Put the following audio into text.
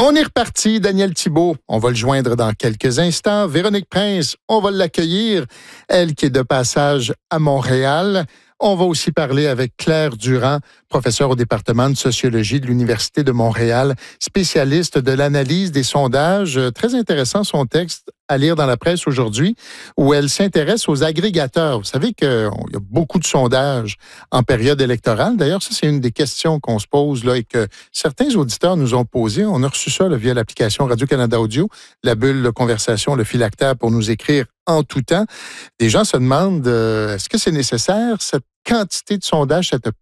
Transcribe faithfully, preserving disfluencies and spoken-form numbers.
On est reparti, Daniel Thibault. On va le joindre dans quelques instants. Véronique Prince, on va l'accueillir. Elle qui est de passage à Montréal. On va aussi parler avec Claire Durand, professeure au département de sociologie de l'Université de Montréal, spécialiste de l'analyse des sondages. Très intéressant son texte à lire dans la presse aujourd'hui, où elle s'intéresse aux agrégateurs. Vous savez qu'il y a beaucoup de sondages en période électorale. D'ailleurs, ça, c'est une des questions qu'on se pose là et que certains auditeurs nous ont posées. On a reçu ça là, via l'application Radio-Canada Audio, la bulle de conversation, le phylactère pour nous écrire en tout temps. Des gens se demandent, euh, est-ce que c'est nécessaire, cette quantité de sondages, cette